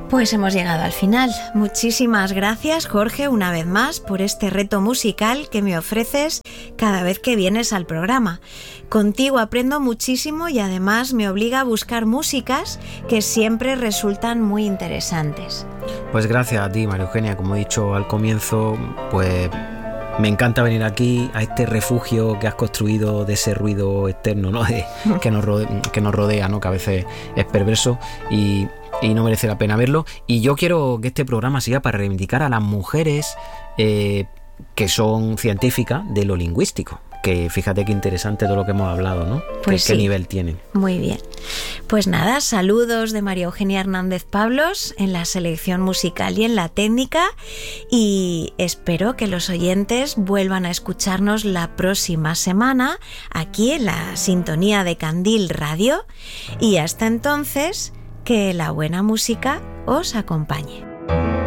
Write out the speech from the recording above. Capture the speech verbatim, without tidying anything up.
Pues hemos llegado al final. Muchísimas gracias, Jorge, una vez más, por este reto musical que me ofreces cada vez que vienes al programa. Contigo aprendo muchísimo y además me obliga a buscar músicas que siempre resultan muy interesantes. Pues gracias a ti, María Eugenia. Como he dicho al comienzo, pues me encanta venir aquí a este refugio que has construido de ese ruido externo, ¿no? De, que, nos rodea, que nos rodea, ¿no? Que a veces es perverso y, y no merece la pena verlo. Y yo quiero que este programa siga para reivindicar a las mujeres eh, que son científicas de lo lingüístico. Que fíjate qué interesante todo lo que hemos hablado, ¿no? Pues ¿Qué, sí. ¿Qué nivel tienen? Muy bien. Pues nada, saludos de María Eugenia Hernández Pablos en la selección musical y en la técnica, y espero que los oyentes vuelvan a escucharnos la próxima semana aquí en la sintonía de Candil Radio, y hasta entonces, que la buena música os acompañe.